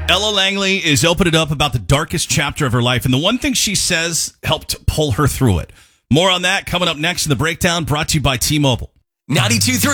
Ella Langley is opening up about the darkest chapter of her life, and the one thing she says helped pull her through it. More on that coming up next in the breakdown, brought to you by T-Mobile. 92.3